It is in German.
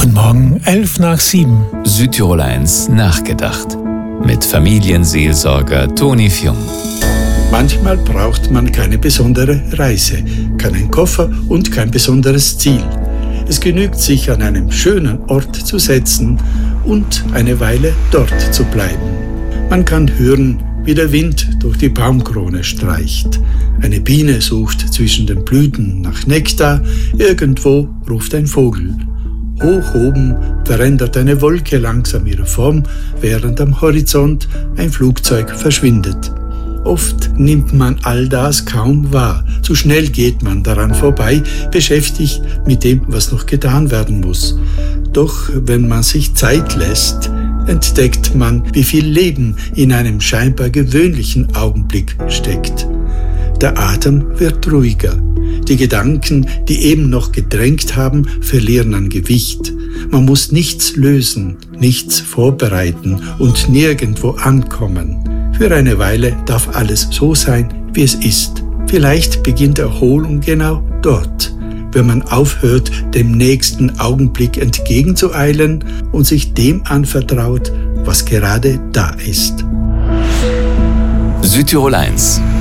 Guten Morgen, 6:11. Südtirol 1 nachgedacht. Mit Familienseelsorger Toni Fjung. Manchmal braucht man keine besondere Reise, keinen Koffer und kein besonderes Ziel. Es genügt, sich an einem schönen Ort zu setzen und eine Weile dort zu bleiben. Man kann hören, wie der Wind durch die Baumkrone streicht. Eine Biene sucht zwischen den Blüten nach Nektar, irgendwo ruft ein Vogel. Hoch oben verändert eine Wolke langsam ihre Form, während am Horizont ein Flugzeug verschwindet. Oft nimmt man all das kaum wahr. Zu schnell geht man daran vorbei, beschäftigt mit dem, was noch getan werden muss. Doch wenn man sich Zeit lässt, entdeckt man, wie viel Leben in einem scheinbar gewöhnlichen Augenblick steckt. Der Atem wird ruhiger. Die Gedanken, die eben noch gedrängt haben, verlieren an Gewicht. Man muss nichts lösen, nichts vorbereiten und nirgendwo ankommen. Für eine Weile darf alles so sein, wie es ist. Vielleicht beginnt Erholung genau dort, wenn man aufhört, dem nächsten Augenblick entgegenzueilen und sich dem anvertraut, was gerade da ist. Südtirol 1